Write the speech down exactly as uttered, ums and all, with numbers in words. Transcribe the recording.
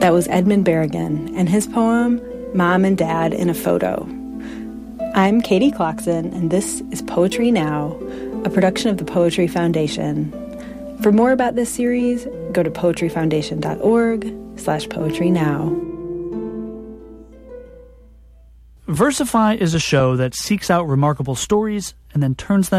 That was Edmund Berrigan and his poem, Mom and Dad in a Photo. I'm Katie Clarkson, and this is Poetry Now, a production of the Poetry Foundation. For more about this series, go to poetryfoundation.org slash poetry now. Versify is a show that seeks out remarkable stories and then turns them